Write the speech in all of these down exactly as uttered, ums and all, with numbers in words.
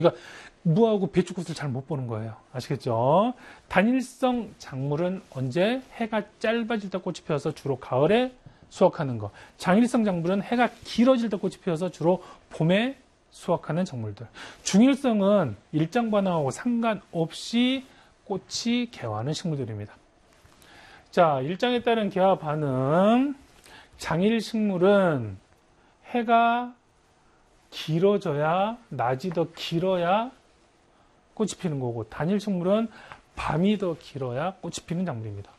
그러니까 무하고 배추꽃을 잘 못 보는 거예요. 아시겠죠? 단일성 작물은 언제? 해가 짧아질 때 꽃이 피어서 주로 가을에 수확하는 거. 장일성 작물은 해가 길어질 때 꽃이 피어서 주로 봄에 수확하는 작물들. 중일성은 일정 반응하고 상관없이 꽃이 개화하는 식물들입니다. 자, 일정에 따른 개화 반응. 장일 식물은 해가 길어져야, 낮이 더 길어야 꽃이 피는 거고, 단일 식물은 밤이 더 길어야 꽃이 피는 작물입니다.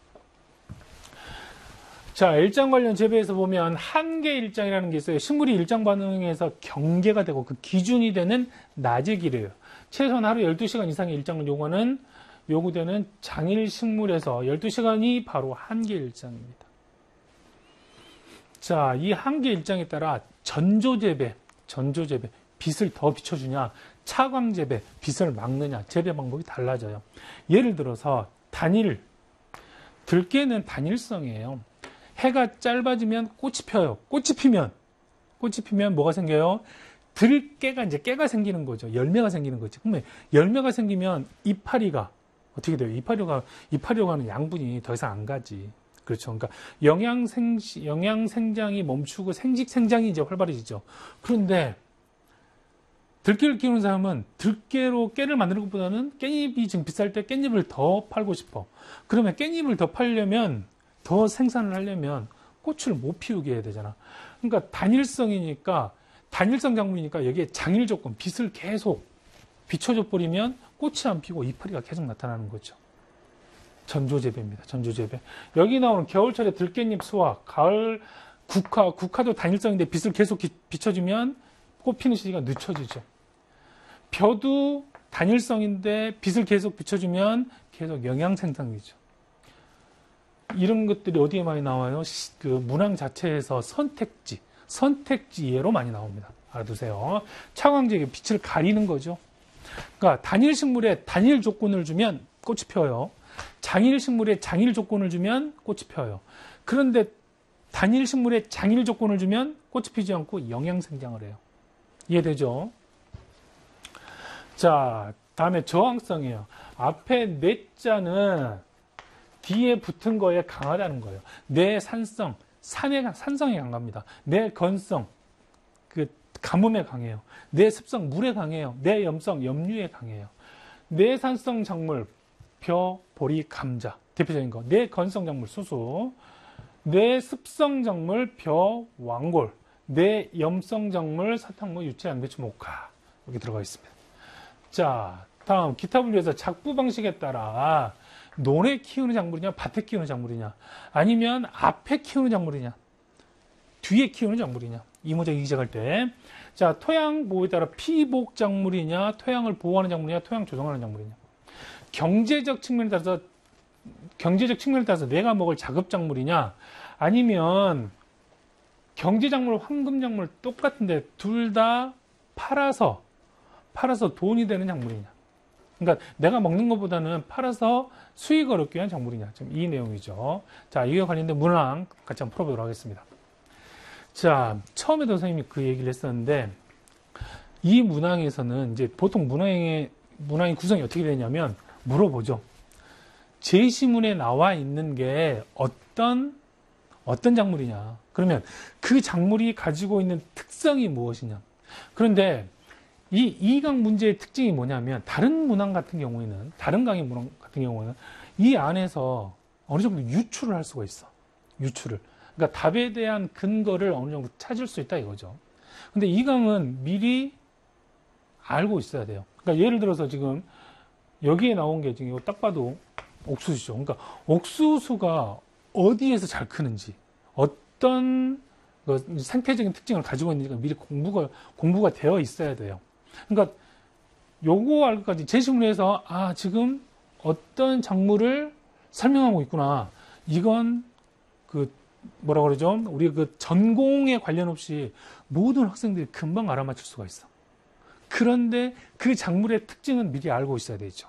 자, 일장 관련 재배에서 보면 한계 일장이라는 게 있어요. 식물이 일장 반응에서 경계가 되고 그 기준이 되는 낮의 길이에요. 최소한 하루 열두 시간 이상의 일장을 요구하는, 요구되는 장일 식물에서 열두 시간이 바로 한계 일장입니다. 자, 이 한계 일장에 따라 전조재배, 전조재배, 빛을 더 비춰주냐, 차광재배, 빛을 막느냐, 재배 방법이 달라져요. 예를 들어서 단일, 들깨는 단일성이에요. 해가 짧아지면 꽃이 펴요. 꽃이 피면, 꽃이 피면 뭐가 생겨요? 들깨가 이제 깨가 생기는 거죠. 열매가 생기는 거죠. 그러면 열매가 생기면 이파리가 어떻게 돼요? 이파리가, 이파리로 가는 양분이 더 이상 안 가지. 그렇죠. 그러니까 영양 생, 영양 생장이 멈추고 생직 생장이 이제 활발해지죠. 그런데 들깨를 키우는 사람은 들깨로 깨를 만드는 것보다는 깻잎이 지금 비쌀 때 깻잎을 더 팔고 싶어. 그러면 깻잎을 더 팔려면, 더 생산을 하려면 꽃을 못 피우게 해야 되잖아. 그러니까 단일성이니까, 단일성 작물이니까 여기에 장일 조건, 빛을 계속 비춰줘 버리면 꽃이 안 피고 이파리가 계속 나타나는 거죠. 전조재배입니다. 전조재배. 여기 나오는 겨울철에 들깻잎 수확, 가을 국화, 국화도 단일성인데 빛을 계속 기, 비춰주면 꽃 피는 시기가 늦춰지죠. 벼도 단일성인데 빛을 계속 비춰주면 계속 영양 생산이죠. 이런 것들이 어디에 많이 나와요? 그 문항 자체에서 선택지, 선택지 예로 많이 나옵니다. 알아두세요. 차광재배, 빛을 가리는 거죠. 그러니까 단일 식물에 단일 조건을 주면 꽃이 펴요. 장일 식물에 장일 조건을 주면 꽃이 펴요. 그런데 단일 식물에 장일 조건을 주면 꽃이 피지 않고 영양 생장을 해요. 이해되죠? 자, 다음에 저항성이에요. 앞에 뇌자는 뒤에 붙은 거에 강하다는 거예요. 뇌 산성, 산에, 산성에 강합니다. 뇌 건성, 그 가뭄에 강해요. 뇌 습성, 물에 강해요. 뇌 염성, 염류에 강해요. 뇌 산성 작물, 벼, 보리, 감자. 대표적인 거. 뇌 건성 작물, 수수. 뇌 습성 작물, 벼, 왕골. 뇌 염성 작물, 사탕무, 유채, 양배추, 모카. 여기 들어가 있습니다. 자, 다음 기타 분류에서 작부 방식에 따라 논에 키우는 작물이냐, 밭에 키우는 작물이냐, 아니면 앞에 키우는 작물이냐, 뒤에 키우는 작물이냐. 이 문제 이기작할 때. 자, 토양 보호에 따라 피복 작물이냐, 토양을 보호하는 작물이냐, 토양 조성하는 작물이냐. 경제적 측면에 따라서, 경제적 측면에 따라서 내가 먹을 자급 작물이냐, 아니면 경제 작물, 황금 작물 똑같은데 둘 다 팔아서, 팔아서 돈이 되는 작물이냐. 그러니까 내가 먹는 것보다는 팔아서 수익을 얻기 위한 작물이냐. 지금 이 내용이죠. 자, 이와 관련된 문항 같이 한번 풀어보도록 하겠습니다. 자, 처음에도 선생님이 그 얘기를 했었는데, 이 문항에서는 이제 보통 문항의, 문항의 구성이 어떻게 되냐면, 물어보죠. 제시문에 나와 있는 게 어떤, 어떤 작물이냐. 그러면 그 작물이 가지고 있는 특성이 무엇이냐. 그런데 이 이 강 문제의 특징이 뭐냐면, 다른 문항 같은 경우에는, 다른 강의 문항 같은 경우에는 이 안에서 어느 정도 유추를 할 수가 있어. 유추를. 그러니까 답에 대한 근거를 어느 정도 찾을 수 있다 이거죠. 근데 이 강은 미리 알고 있어야 돼요. 그러니까 예를 들어서 지금 여기에 나온 게 지금 딱 봐도 옥수수죠. 그러니까 옥수수가 어디에서 잘 크는지, 어떤 그 생태적인 특징을 가지고 있는지가 미리 공부가, 공부가 되어 있어야 돼요. 그러니까 요거 알 것까지 제시문에서 아, 지금 어떤 작물을 설명하고 있구나. 이건 그 뭐라 그러죠? 우리 그 전공에 관련 없이 모든 학생들이 금방 알아맞힐 수가 있어. 그런데 그 작물의 특징은 미리 알고 있어야 되죠.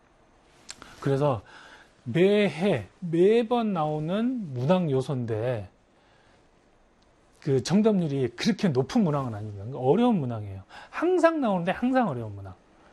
그래서 매해, 매번 나오는 문항 요소인데, 그 정답률이 그렇게 높은 문항은 아닙니다. 어려운 문항이에요. 항상 나오는데 항상 어려운 문항.